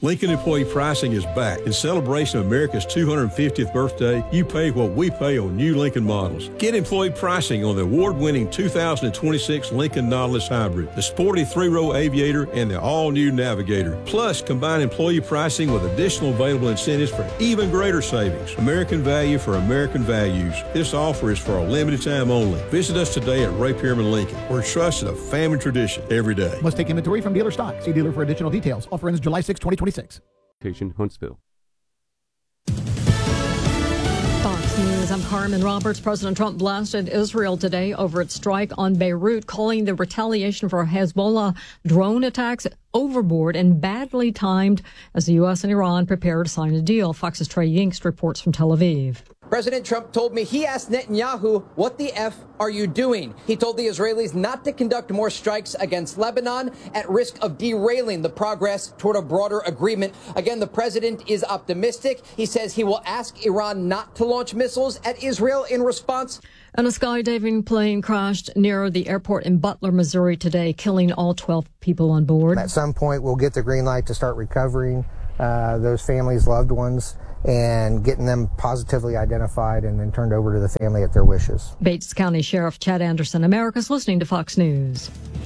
Lincoln Employee Pricing is back. In celebration of America's 250th birthday, you pay what we pay on new Lincoln models. Get employee pricing on the award-winning 2026 Lincoln Nautilus Hybrid, the sporty 3-row Aviator, and the all-new Navigator. Plus, combine employee pricing with additional available incentives for even greater savings. American value for American values. This offer is for a limited time only. Visit us today at Ray Pierman Lincoln. We're trusted a family tradition every day. Must take inventory from dealer stock. See dealer for additional details. Offer ends July 6, 2026. Huntsville. Fox News, I'm Carmen Roberts. President Trump blasted Israel today over its strike on Beirut, calling the retaliation for Hezbollah drone attacks overboard and badly timed as the U.S. and Iran prepare to sign a deal. Fox's Trey Yingst reports from Tel Aviv. President Trump told me he asked Netanyahu, what the F are you doing? He told the Israelis not to conduct more strikes against Lebanon at risk of derailing the progress toward a broader agreement. Again, the president is optimistic. He says he will ask Iran not to launch missiles at Israel in response. And a skydiving plane crashed near the airport in Butler, Missouri today, killing all 12 people on board. At some point, we'll get the green light to start recovering those families' loved ones and getting them positively identified and then turned over to the family at their wishes. Bates County Sheriff Chad Anderson, America's listening to Fox News.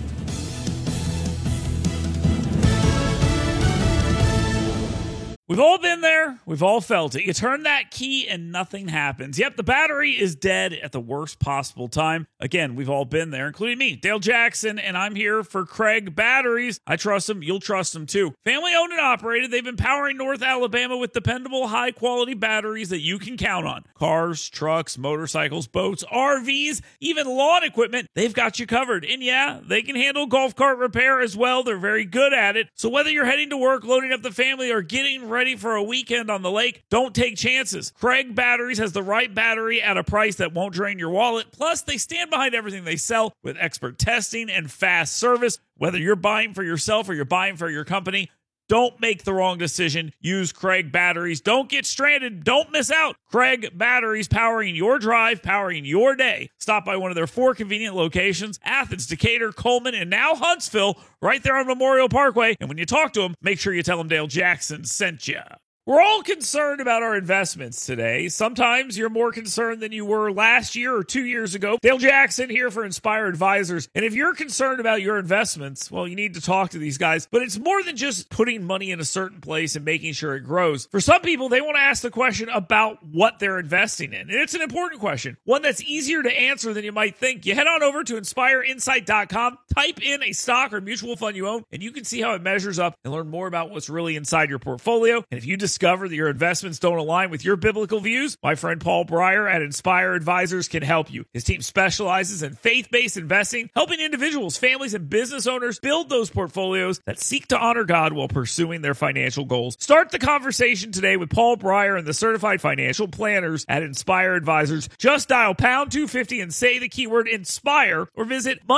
We've all been there. We've all felt it. You turn that key and nothing happens. Yep, the battery is dead at the worst possible time. Again, we've all been there, including me, Dale Jackson, and I'm here for Craig Batteries. I trust them. You'll trust them too. Family owned and operated. They've been powering North Alabama with dependable, high-quality batteries that you can count on. Cars, trucks, motorcycles, boats, RVs, even lawn equipment. They've got you covered. And yeah, they can handle golf cart repair as well. They're very good at it. So whether you're heading to work, loading up the family, or getting ready for a weekend on the lake, don't take chances. Craig Batteries has the right battery at a price that won't drain your wallet. Plus, they stand behind everything they sell with expert testing and fast service. Whether you're buying for yourself or you're buying for your company, don't make the wrong decision. Use Craig Batteries. Don't get stranded. Don't miss out. Craig Batteries, powering your drive, powering your day. Stop by one of their 4 convenient locations: Athens, Decatur, Coleman, and now Huntsville, right there on Memorial Parkway. And when you talk to them, make sure you tell them Dale Jackson sent you. We're all concerned about our investments today. Sometimes you're more concerned than you were last year or 2 years ago. Dale Jackson here for Inspire Advisors. And if you're concerned about your investments, well, you need to talk to these guys. But it's more than just putting money in a certain place and making sure it grows. For some people, they want to ask the question about what they're investing in. And it's an important question, one that's easier to answer than you might think. You head on over to inspireinsight.com, type in a stock or mutual fund you own, and you can see how it measures up and learn more about what's really inside your portfolio. And if you discover that your investments don't align with your biblical views, my friend Paul Breyer at Inspire Advisors can help you. His team specializes in faith-based investing, helping individuals, families, and business owners build those portfolios that seek to honor God while pursuing their financial goals. Start the conversation today with Paul Breyer and the certified financial planners at Inspire Advisors. Just dial pound 250 and say the keyword INSPIRE, or visit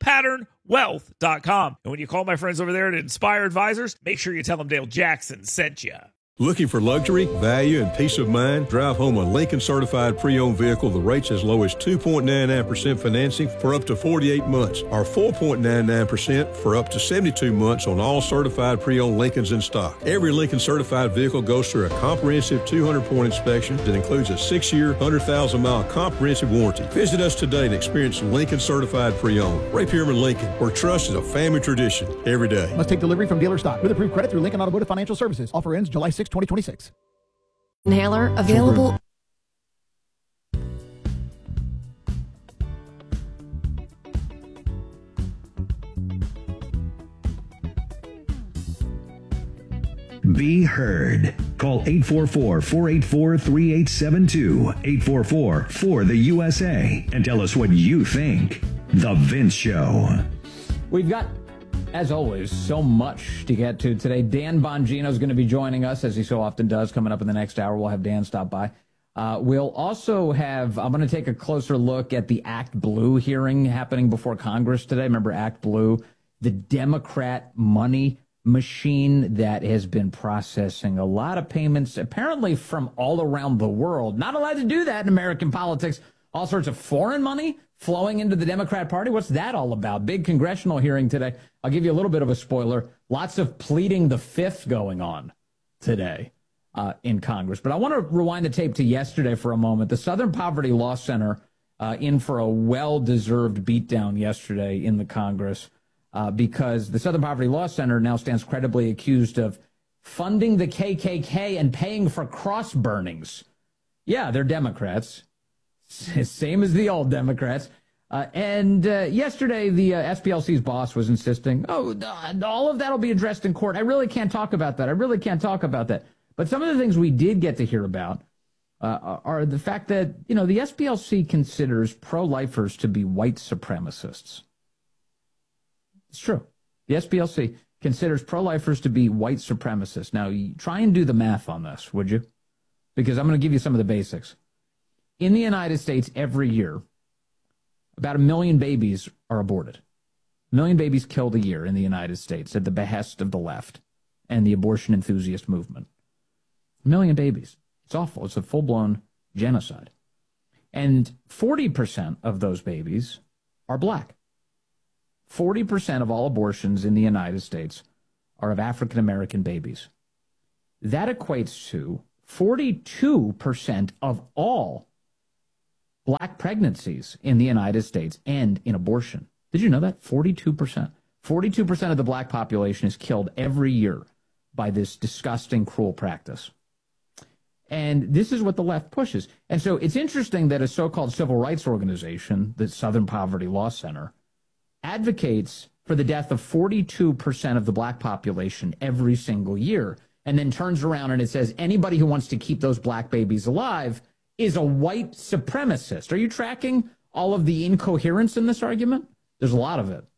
moneypatternwealth.com. And when you call my friends over there at Inspire Advisors, make sure you tell them Dale Jackson sent you. Looking for luxury, value, and peace of mind? Drive home a Lincoln certified pre-owned vehicle. The rates as low as 2.99% financing for up to 48 months, or 4.99% for up to 72 months on all certified pre-owned Lincolns in stock. Every Lincoln certified vehicle goes through a comprehensive 200-point inspection that includes a 6-year, 100,000-mile comprehensive warranty. Visit us today and experience Lincoln certified pre-owned. Ray Pierman Lincoln. We're trusted, a family tradition every day. Must take delivery from dealer stock with approved credit through Lincoln Automotive Financial Services. Offer ends July 6, 2026. Inhaler available. Be heard. Call 844-484-3872, 844-4-the-USA, and tell us what you think. The Vince Show. We've got, as always, so much to get to today. Dan Bongino is going to be joining us, as he so often does, coming up in the next hour. We'll have Dan stop by. We'll also have, I'm going to take a closer look at the Act Blue hearing happening before Congress today. Remember Act Blue, the Democrat money machine that has been processing a lot of payments, apparently from all around the world. Not allowed to do that in American politics. All sorts of foreign money flowing into the Democrat Party? What's that all about? Big congressional hearing today. I'll give you a little bit of a spoiler. Lots of pleading the fifth going on today in Congress. But I want to rewind the tape to yesterday for a moment. The Southern Poverty Law Center in for a well-deserved beatdown yesterday in the Congress because the Southern Poverty Law Center now stands credibly accused of funding the KKK and paying for cross burnings. Yeah, they're Democrats, same as the old Democrats. And yesterday, the SPLC's boss was insisting, all of that will be addressed in court. I really can't talk about that. But some of the things we did get to hear about are the fact that, the SPLC considers pro-lifers to be white supremacists. It's true. The SPLC considers pro-lifers to be white supremacists. Now, try and do the math on this, would you? Because I'm going to give you some of the basics. In the United States, every year, about 1 million babies are aborted. 1 million babies killed a year in the United States at the behest of the left and the abortion enthusiast movement. 1 million babies. It's awful. It's a full-blown genocide. And 40% of those babies are black. 40% of all abortions in the United States are of African-American babies. That equates to 42% of all black pregnancies in the United States end in abortion. Did you know that? 42%. 42% of the black population is killed every year by this disgusting, cruel practice. And this is what the left pushes. And so it's interesting that a so-called civil rights organization, the Southern Poverty Law Center, advocates for the death of 42% of the black population every single year, and then turns around and it says anybody who wants to keep those black babies alive is a white supremacist. Are you tracking all of the incoherence in this argument? There's a lot of it.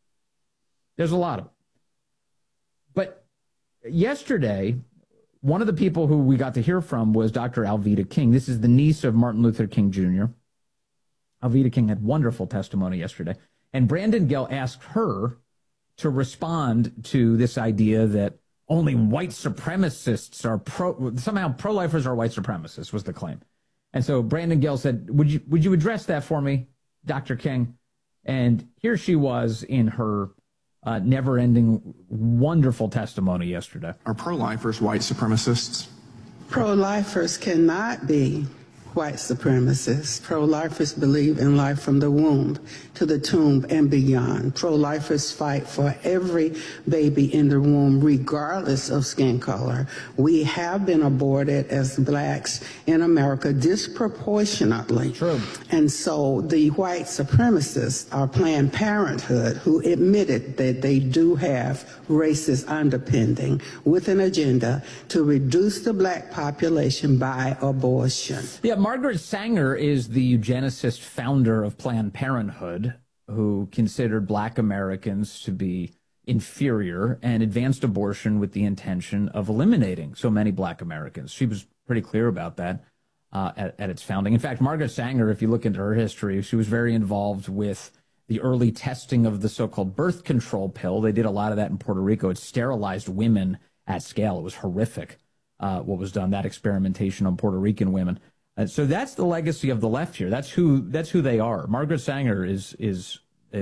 But yesterday, one of the people who we got to hear from was Dr. Alveda King. This is the niece of Martin Luther King Jr. Alveda King had wonderful testimony yesterday. And Brandon Gill asked her to respond to this idea that only white supremacists are somehow pro-lifers are white supremacists, was the claim. And so Brandon Gill said, would you address that for me, Dr. King? And here she was in her never-ending, wonderful testimony yesterday. Are pro-lifers white supremacists? Pro-lifers cannot be white supremacists. Pro-lifers believe in life from the womb to the tomb and beyond. Pro-lifers fight for every baby in the womb, regardless of skin color. We have been aborted as blacks in America disproportionately. True. And so the white supremacists are Planned Parenthood, who admitted that they do have racist underpinning with an agenda to reduce the black population by abortion. Yeah, Margaret Sanger is the eugenicist founder of Planned Parenthood, who considered black Americans to be inferior and advanced abortion with the intention of eliminating so many black Americans. She was pretty clear about that at its founding. In fact, Margaret Sanger, if you look into her history, she was very involved with the early testing of the so-called birth control pill. They did a lot of that in Puerto Rico. It sterilized women at scale. It was horrific what was done, that experimentation on Puerto Rican women. So that's the legacy of the left here. That's who they are. Margaret Sanger is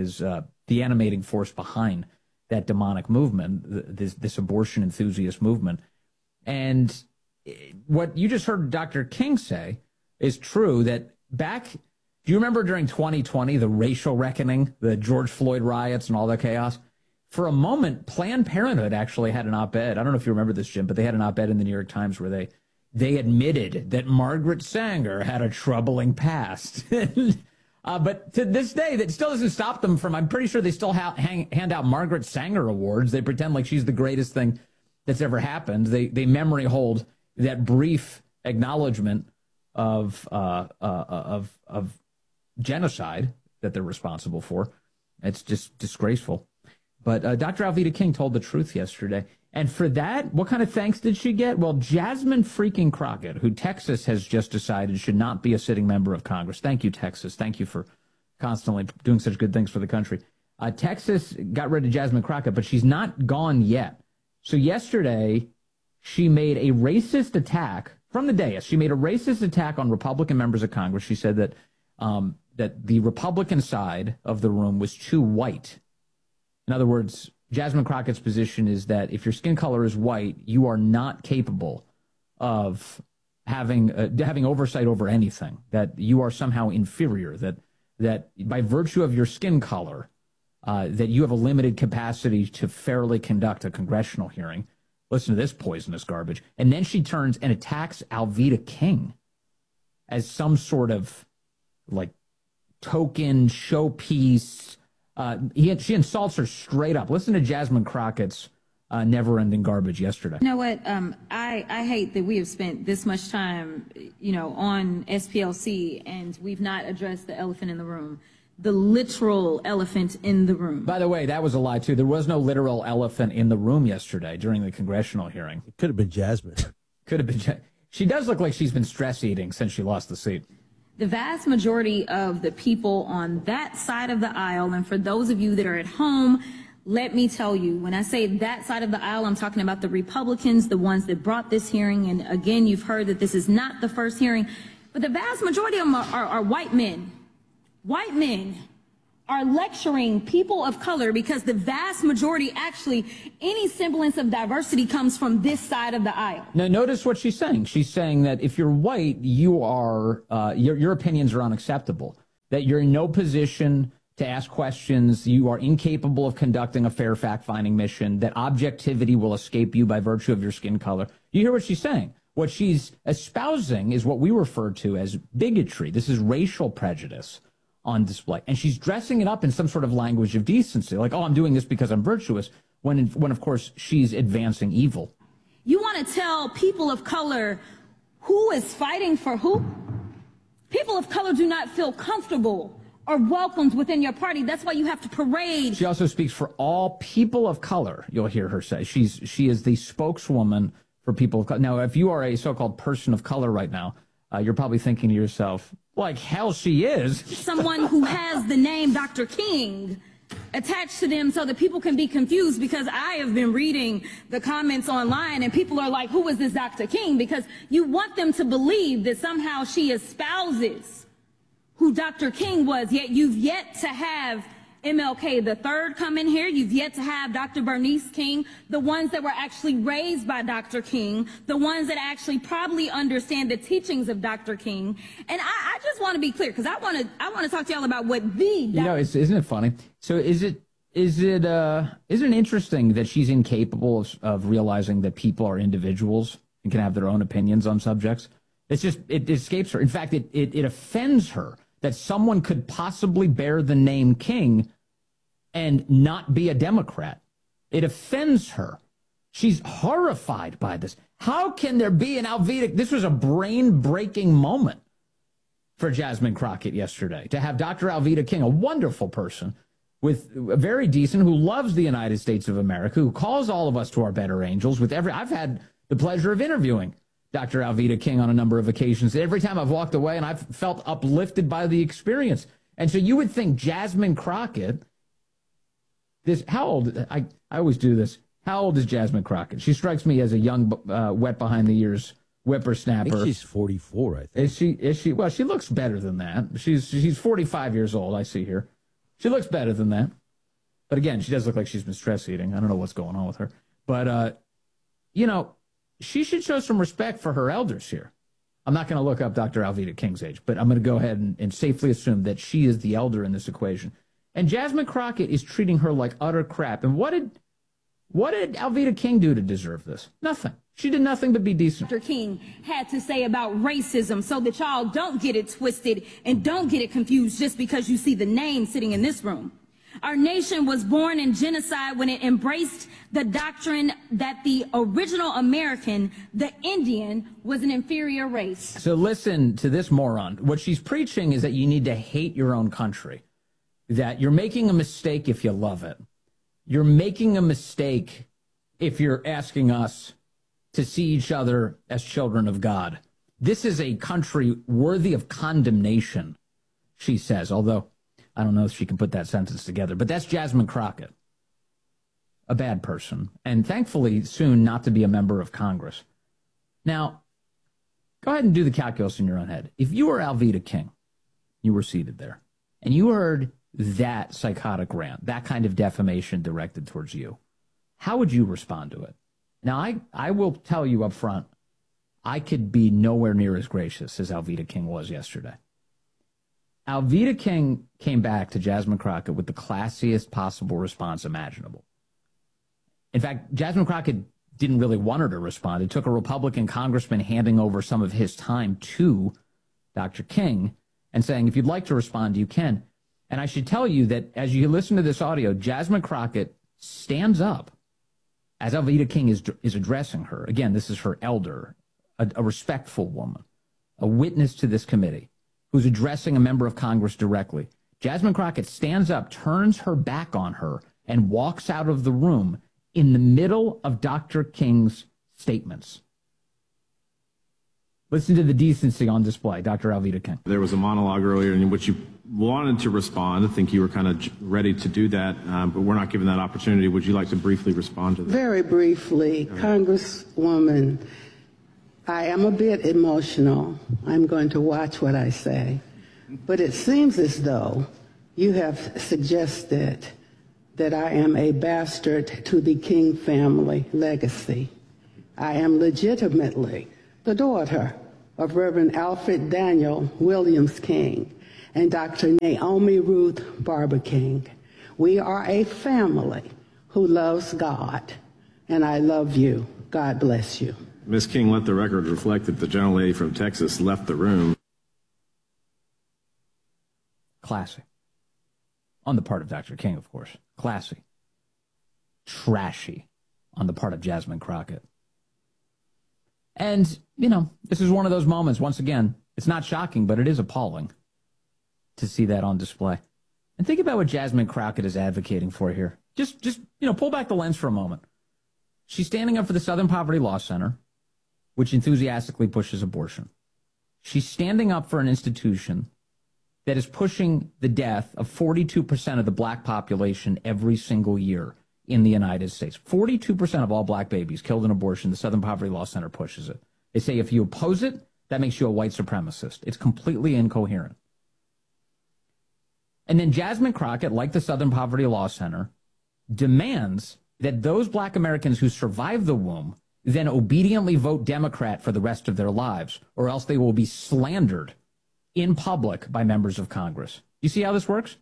the animating force behind that demonic movement, this abortion enthusiast movement. And what you just heard Dr. King say is true, that do you remember during 2020, the racial reckoning, the George Floyd riots and all that chaos? For a moment, Planned Parenthood actually had an op-ed. I don't know if you remember this, Jim, but they had an op-ed in the New York Times where they admitted that Margaret Sanger had a troubling past. But to this day, that still doesn't stop them from, I'm pretty sure they still hand out Margaret Sanger awards. They pretend like she's the greatest thing that's ever happened. They memory hold that brief acknowledgement of genocide that they're responsible for. It's just disgraceful. But Dr. Alveda King told the truth yesterday. And for that, what kind of thanks did she get? Well, Jasmine freaking Crockett, who Texas has just decided should not be a sitting member of Congress. Thank you, Texas. Thank you for constantly doing such good things for the country. Texas got rid of Jasmine Crockett, but she's not gone yet. So yesterday, she made a racist attack from the dais. She made a racist attack on Republican members of Congress. She said that the Republican side of the room was too white. In other words, Jasmine Crockett's position is that if your skin color is white, you are not capable of having oversight over anything, that you are somehow inferior, that by virtue of your skin color, that you have a limited capacity to fairly conduct a congressional hearing. Listen to this poisonous garbage. And then she turns and attacks Alveda King as some sort of like token showpiece. She insults her straight up. Listen to Jasmine Crockett's never-ending garbage yesterday. You know what? I hate that we have spent this much time, on SPLC, and we've not addressed the elephant in the room. The literal elephant in the room. By the way, that was a lie, too. There was no literal elephant in the room yesterday during the congressional hearing. It could have been Jasmine. Could have been. She does look like she's been stress eating since she lost the seat. The vast majority of the people on that side of the aisle, and for those of you that are at home, let me tell you, when I say that side of the aisle, I'm talking about the Republicans, the ones that brought this hearing. And again, you've heard that this is not the first hearing, but the vast majority of them are white men. White men are lecturing people of color because the vast majority, actually, any semblance of diversity comes from this side of the aisle. Now, notice what she's saying. She's saying that if you're white, you are your opinions are unacceptable, that you're in no position to ask questions, you are incapable of conducting a fair fact-finding mission, that objectivity will escape you by virtue of your skin color. You hear what she's saying. What she's espousing is what we refer to as bigotry. This is racial prejudice on display. And she's dressing it up in some sort of language of decency, like, oh, I'm doing this because I'm virtuous, when of course, she's advancing evil. You want to tell people of color who is fighting for who? People of color do not feel comfortable or welcomed within your party. That's why you have to parade. She also speaks for all people of color, you'll hear her say. She is the spokeswoman for people of color. Now, if you are a so-called person of color right now, you're probably thinking to yourself, like hell she is. Someone who has the name Dr. King attached to them so that people can be confused, because I have been reading the comments online and people are like, who is this Dr. King? Because you want them to believe that somehow she espouses who Dr. King was, yet you've yet to have MLK the third come in here. You've yet to have Dr. Bernice King, the ones that were actually raised by Dr. King, the ones that actually probably understand the teachings of Dr. King. And I just want to be clear, because I want to talk to y'all about what isn't it funny? So isn't it interesting that she's incapable of realizing that people are individuals and can have their own opinions on subjects? It's just, it escapes her. In fact, it offends her that someone could possibly bear the name King and not be a Democrat. It offends her. She's horrified by this. How can there be an Alveda? This was a brain-breaking moment for Jasmine Crockett yesterday, to have Dr. Alveda King, a wonderful person, with very decent, who loves the United States of America, who calls all of us to our better angels. I've had the pleasure of interviewing Dr. Alveda King on a number of occasions. Every time I've walked away and I've felt uplifted by the experience. And so you would think Jasmine Crockett, how old, I always do this. How old is Jasmine Crockett? She strikes me as a young, wet behind the ears whippersnapper. I think she's 44, I think. Is she? Well, she looks better than that. She's 45 years old, I see here. She looks better than that. But again, she does look like she's been stress eating. I don't know what's going on with her. But, she should show some respect for her elders here. I'm not going to look up Dr. Alveda King's age, but I'm going to go ahead and safely assume that she is the elder in this equation. And Jasmine Crockett is treating her like utter crap. And what did Alveda King do to deserve this? Nothing. She did nothing but be decent. Dr. King had to say about racism, so that y'all don't get it twisted and don't get it confused just because you see the name sitting in this room. Our nation was born in genocide when it embraced the doctrine that the original American, the Indian, was an inferior race. So listen to this moron. What she's preaching is that you need to hate your own country, that you're making a mistake if you love it. You're making a mistake if you're asking us to see each other as children of God. This is a country worthy of condemnation, she says, although I don't know if she can put that sentence together. But that's Jasmine Crockett, a bad person, and thankfully soon not to be a member of Congress. Now, go ahead and do the calculus in your own head. If you were Alveda King, you were seated there, and you heard that psychotic rant, that kind of defamation directed towards you, how would you respond to it? Now, I will tell you up front, I could be nowhere near as gracious as Alveda King was yesterday. Alveda King came back to Jasmine Crockett with the classiest possible response imaginable. In fact, Jasmine Crockett didn't really want her to respond. It took a Republican congressman handing over some of his time to Dr. King and saying, if you'd like to respond, you can. And I should tell you that as you listen to this audio, Jasmine Crockett stands up as Alveda King is addressing her. Again, this is her elder, a respectful woman, a witness to this committee, who's addressing a member of Congress directly. Jasmine Crockett stands up, turns her back on her, and walks out of the room in the middle of Dr. King's statements. Listen to the decency on display, Dr. Alveda King. There was a monologue earlier in which you wanted to respond. I think you were kind of ready to do that, but we're not given that opportunity. Would you like to briefly respond to that? Very briefly, Congresswoman, I am a bit emotional. I'm going to watch what I say. But it seems as though you have suggested that I am a bastard to the King family legacy. I am legitimately the daughter of Reverend Alfred Daniel Williams King and Dr. Naomi Ruth Barber King. We are a family who loves God, and I love you. God bless you. Ms. King, let the record reflect that the gentlelady from Texas left the room. Classy. On the part of Dr. King, of course. Classy. Trashy on the part of Jasmine Crockett. And, you know, this is one of those moments, once again, it's not shocking, but it is appalling to see that on display. And think about what Jasmine Crockett is advocating for here. Just pull back the lens for a moment. She's standing up for the Southern Poverty Law Center, which enthusiastically pushes abortion. She's standing up for an institution that is pushing the death of 42% of the black population every single year in the United States. 42% of all black babies killed in abortion, the Southern Poverty Law Center pushes it. They say if you oppose it, that makes you a white supremacist. It's completely incoherent. And then Jasmine Crockett, like the Southern Poverty Law Center, demands that those black Americans who survive the womb then obediently vote Democrat for the rest of their lives, or else they will be slandered in public by members of Congress. You see how this works?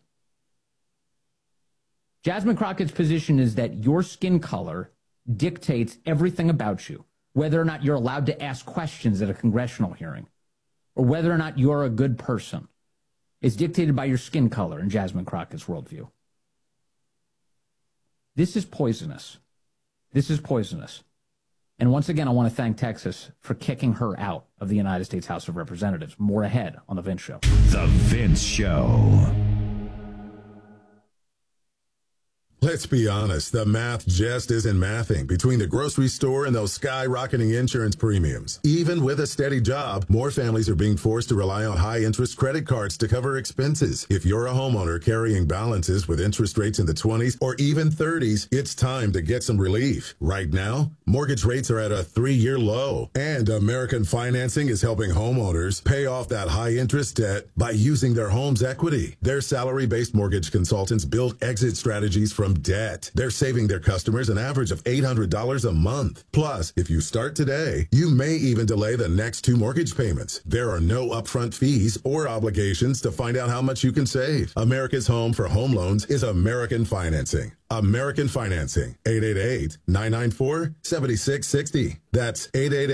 Jasmine Crockett's position is that your skin color dictates everything about you, whether or not you're allowed to ask questions at a congressional hearing, or whether or not you're a good person, is dictated by your skin color in Jasmine Crockett's worldview. This is poisonous. This is poisonous. And once again, I want to thank Texas for kicking her out of the United States House of Representatives. More ahead on The Vince Show. The Vince Show. Let's be honest, the math just isn't mathing between the grocery store and those skyrocketing insurance premiums. Even with a steady job, more families are being forced to rely on high-interest credit cards to cover expenses. If you're a homeowner carrying balances with interest rates in the 20s or even 30s, it's time to get some relief. Right now, mortgage rates are at a 3-year low, and American Financing is helping homeowners pay off that high-interest debt by using their home's equity. Their salary-based mortgage consultants build exit strategies from debt. They're saving their customers an average of $800 a month. Plus, if you start today, you may even delay the next 2 mortgage payments. There are no upfront fees or obligations to find out how much you can save. America's home for home loans is American Financing. American Financing, 888-994-7660. That's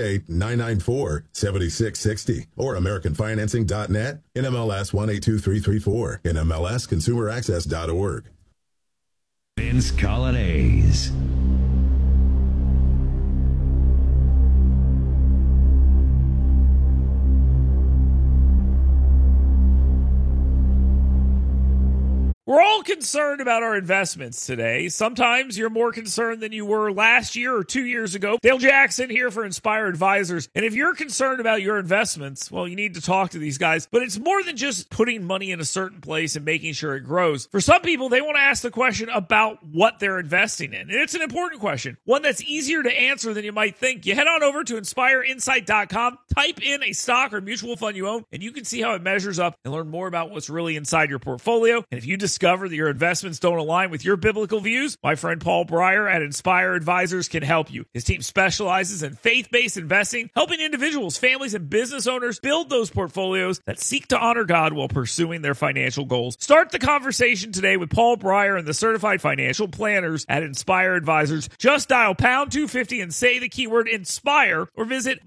888-994-7660. Or AmericanFinancing.net, NMLS 182334, NMLSConsumerAccess.org. Vince Colonnese. We're all concerned about our investments today. Sometimes you're more concerned than you were last year or 2 years ago. Dale Jackson here for Inspire Advisors. And if you're concerned about your investments, well, you need to talk to these guys. But it's more than just putting money in a certain place and making sure it grows. For some people, they want to ask the question about what they're investing in. And it's an important question, one that's easier to answer than you might think. You head on over to inspireinsight.com, type in a stock or mutual fund you own, and you can see how it measures up and learn more about what's really inside your portfolio. And if you discover that your investments don't align with your biblical views, my friend Paul Breyer at Inspire Advisors can help you. His team specializes in faith-based investing, helping individuals, families, and business owners build those portfolios that seek to honor God while pursuing their financial goals. Start the conversation today with Paul Breyer and the certified financial planners at Inspire Advisors. Just dial pound 250 and say the keyword INSPIRE or visit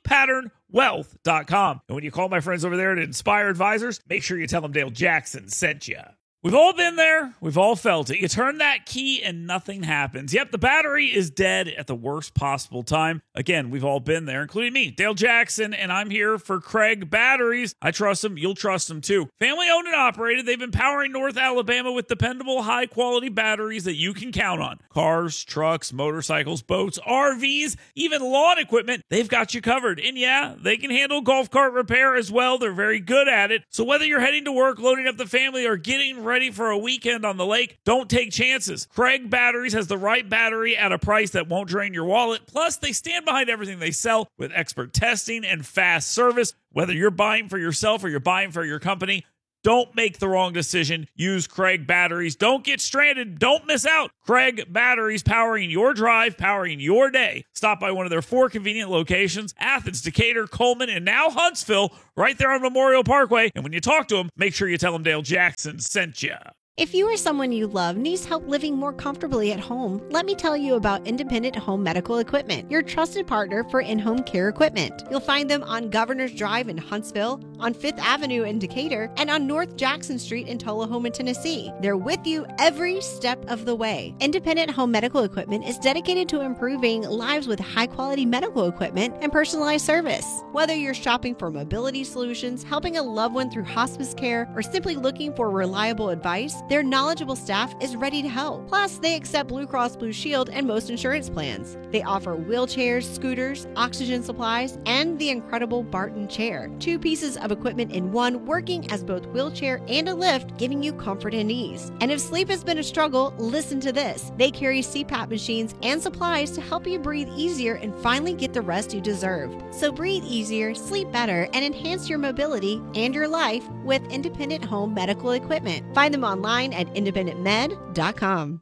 moneypatternwealth.com. And when you call my friends over there at Inspire Advisors, make sure you tell them Dale Jackson sent you. We've all been there. We've all felt it. You turn that key and nothing happens. Yep, the battery is dead at the worst possible time. Again, we've all been there, including me, Dale Jackson, and I'm here for Craig Batteries. I trust them. You'll trust them too. Family owned and operated. They've been powering North Alabama with dependable, high-quality batteries that you can count on. Cars, trucks, motorcycles, boats, RVs, even lawn equipment. They've got you covered. And yeah, they can handle golf cart repair as well. They're very good at it. So whether you're heading to work, loading up the family, or getting ready for a weekend on the lake, don't take chances. Craig Batteries has the right battery at a price that won't drain your wallet. Plus, they stand behind everything they sell with expert testing and fast service. Whether you're buying for yourself or you're buying for your company, don't make the wrong decision. Use Craig Batteries. Don't get stranded. Don't miss out. Craig Batteries, powering your drive, powering your day. Stop by one of their 4 convenient locations: Athens, Decatur, Coleman, and now Huntsville, right there on Memorial Parkway. And when you talk to them, make sure you tell them Dale Jackson sent you. If you or someone you love needs help living more comfortably at home, let me tell you about Independent Home Medical Equipment, your trusted partner for in-home care equipment. You'll find them on Governor's Drive in Huntsville, on 5th Avenue in Decatur, and on North Jackson Street in Tullahoma, Tennessee. They're with you every step of the way. Independent Home Medical Equipment is dedicated to improving lives with high-quality medical equipment and personalized service. Whether you're shopping for mobility solutions, helping a loved one through hospice care, or simply looking for reliable advice, their knowledgeable staff is ready to help. Plus, they accept Blue Cross Blue Shield and most insurance plans. They offer wheelchairs, scooters, oxygen supplies, and the incredible Barton chair. 2 pieces of equipment in one, working as both wheelchair and a lift, giving you comfort and ease. And if sleep has been a struggle, listen to this. They carry CPAP machines and supplies to help you breathe easier and finally get the rest you deserve. So breathe easier, sleep better, and enhance your mobility and your life with Independent Home Medical Equipment. Find them online at independentmed.com.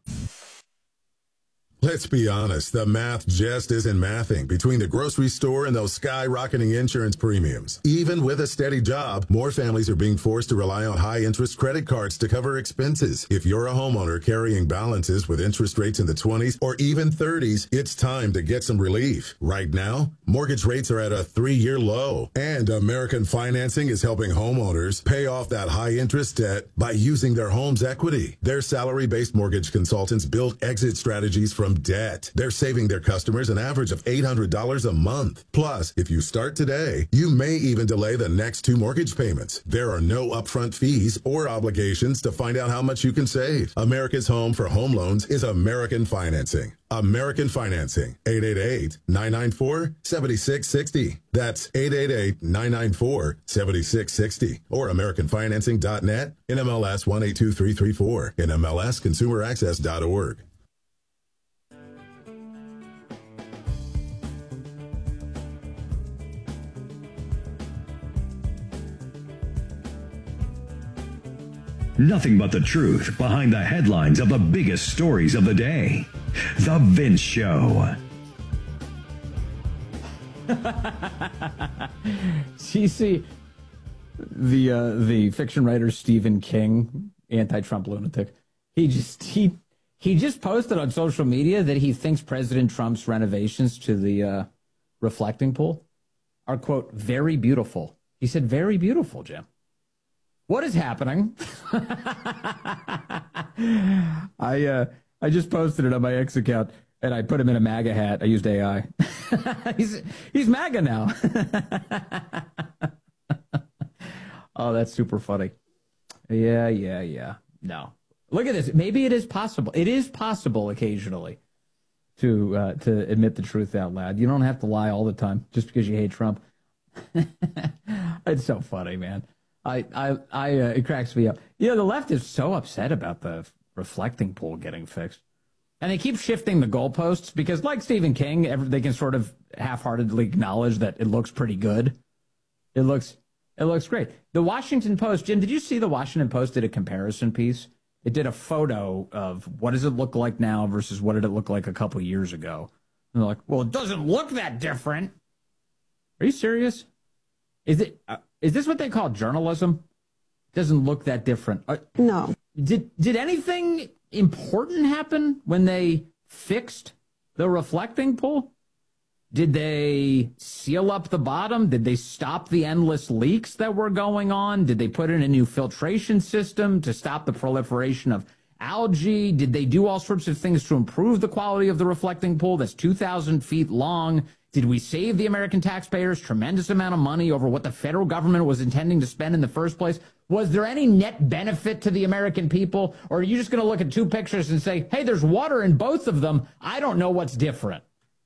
Let's be honest, the math just isn't mathing between the grocery store and those skyrocketing insurance premiums. Even with a steady job, more families are being forced to rely on high-interest credit cards to cover expenses. If you're a homeowner carrying balances with interest rates in the 20s or even 30s, it's time to get some relief. Right now, mortgage rates are at a 3-year low, and American Financing is helping homeowners pay off that high-interest debt by using their home's equity. Their salary-based mortgage consultants build exit strategies from debt. They're saving their customers an average of $800 a month. Plus, if you start today, you may even delay the next 2 mortgage payments. There are no upfront fees or obligations to find out how much you can save. America's home for home loans is American Financing. American Financing, 888-994-7660. That's 888-994-7660. Or AmericanFinancing.net, NMLS 182334, NMLSConsumerAccess.org. Nothing but the truth behind the headlines of the biggest stories of the day. The Vince Show. You see, the fiction writer Stephen King, anti-Trump lunatic, he just posted on social media that he thinks President Trump's renovations to the reflecting pool are, quote, very beautiful. He said, very beautiful, Jim. What is happening? I just posted it on my X account, and I put him in a MAGA hat. I used AI. he's MAGA now. Oh, that's super funny. Yeah. No. Look at this. Maybe it is possible. It is possible occasionally to admit the truth out loud. You don't have to lie all the time just because you hate Trump. It's so funny, man. It cracks me up. You know, the left is so upset about the reflecting pool getting fixed. And they keep shifting the goalposts because, like Stephen King, they can sort of half-heartedly acknowledge that it looks pretty good. It looks great. The Washington Post, Jim, did you see the Washington Post did a comparison piece? It did a photo of what does it look like now versus what did it look like a couple years ago. And they're like, well, it doesn't look that different. Are you serious? Is this what they call journalism? It doesn't look that different. No. Did anything important happen when they fixed the reflecting pool? Did they seal up the bottom? Did they stop the endless leaks that were going on? Did they put in a new filtration system to stop the proliferation of algae? Did they do all sorts of things to improve the quality of the reflecting pool that's 2,000 feet long? Did we save the American taxpayers tremendous amount of money over what the federal government was intending to spend in the first place? Was there any net benefit to the American people? Or are you just going to look at two pictures and say, hey, there's water in both of them. I don't know what's different.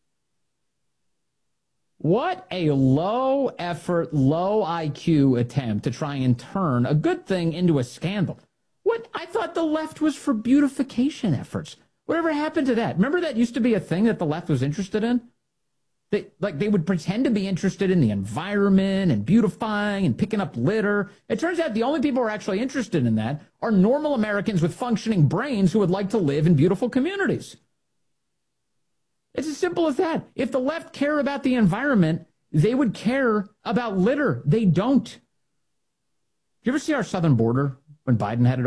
What a low effort, low IQ attempt to try and turn a good thing into a scandal. What? I thought the left was for beautification efforts. Whatever happened to that? Remember that used to be a thing that the left was interested in? They would pretend to be interested in the environment and beautifying and picking up litter. It turns out the only people who are actually interested in that are normal Americans with functioning brains who would like to live in beautiful communities. It's as simple as that. If the left care about the environment, they would care about litter. They don't. Do you ever see our southern border when Biden had it